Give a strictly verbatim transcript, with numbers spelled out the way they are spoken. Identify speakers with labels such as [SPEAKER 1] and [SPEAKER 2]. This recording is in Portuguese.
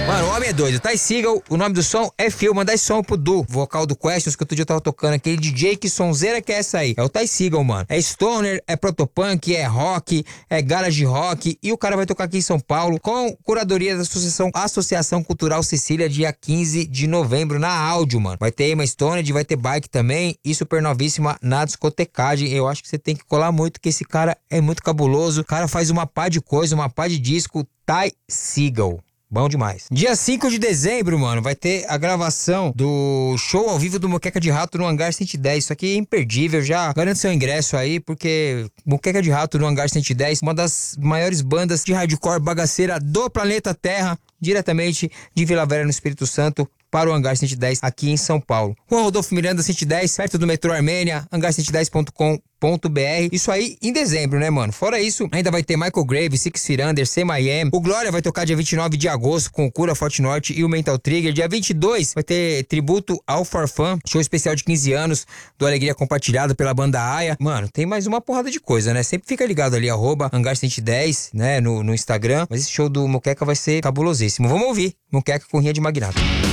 [SPEAKER 1] Mano, o homem é doido. Ty Segall, o nome do som é Feel. Mandar esse som pro Du, vocal do Questions, que outro dia eu tava tocando. Aquele D J que sonzeira que é essa aí. É o Ty Segall, mano. É stoner, é protopunk, é rock, é garage rock. E o cara vai tocar aqui em São Paulo com curadoria da Associação, Associação Cultural Cecília, dia quinze de novembro, na áudio, mano. Vai ter Emma Stone, vai ter bike também. E Super Novíssima na discotecagem. Eu acho que você tem que colar muito, que esse cara é muito cabuloso. O cara faz uma pá de coisa, uma pá de disco. Ty Segall. Bom demais. Dia cinco de dezembro, mano, vai ter a gravação do show ao vivo do Moqueca de Rato no Hangar cento e dez. Isso aqui é imperdível, já garante seu ingresso aí, porque Moqueca de Rato no Hangar cento e dez, uma das maiores bandas de hardcore bagaceira do planeta Terra, diretamente de Vila Velha, no Espírito Santo, para o Hangar cento e dez aqui em São Paulo. Rua Rodolfo Miranda cento e dez, perto do metrô Armênia, hangar cento e dez ponto com ponto b r. Isso aí em dezembro, né, mano? Fora isso, ainda vai ter Michael Graves, Six Feet Under, C M I M. O Glória vai tocar dia vinte e nove de agosto com o Cura, Forte Norte e o Mental Trigger. Dia vinte e dois vai ter tributo ao Farfã, show especial de quinze anos do Alegria Compartilhada pela banda Aya. Mano, tem mais uma porrada de coisa, né? Sempre fica ligado ali, arroba Hangar cento e dez, né, no, no Instagram. Mas esse show do Moqueca vai ser cabulosíssimo. Vamos ouvir Moqueca com Rinha de Magnata.